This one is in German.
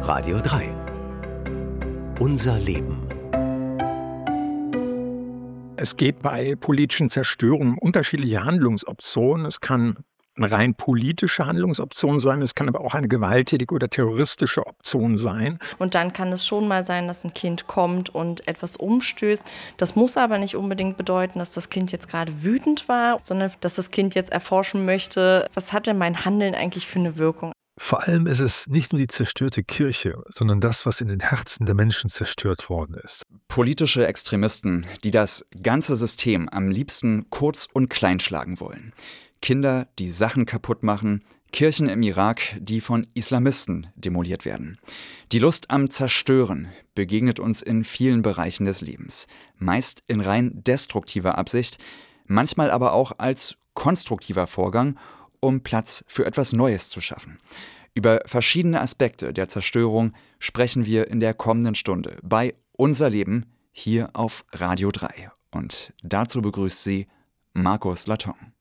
Radio 3. Unser Leben. Es geht bei politischen Zerstörungen um unterschiedliche Handlungsoptionen. Es kann eine rein politische Handlungsoption sein, es kann aber auch eine gewalttätige oder terroristische Option sein. Und dann kann es schon mal sein, dass ein Kind kommt und etwas umstößt. Das muss aber nicht unbedingt bedeuten, dass das Kind jetzt gerade wütend war, sondern dass das Kind jetzt erforschen möchte, was hat denn mein Handeln eigentlich für eine Wirkung? Vor allem ist es nicht nur die zerstörte Kirche, sondern das, was in den Herzen der Menschen zerstört worden ist. Politische Extremisten, die das ganze System am liebsten kurz und klein schlagen wollen. Kinder, die Sachen kaputt machen, Kirchen im Irak, die von Islamisten demoliert werden. Die Lust am Zerstören begegnet uns in vielen Bereichen des Lebens. Meist in rein destruktiver Absicht, manchmal aber auch als konstruktiver Vorgang, um Platz für etwas Neues zu schaffen. Über verschiedene Aspekte der Zerstörung sprechen wir in der kommenden Stunde bei Unser Leben hier auf Radio 3. Und dazu begrüßt Sie Markus Laton.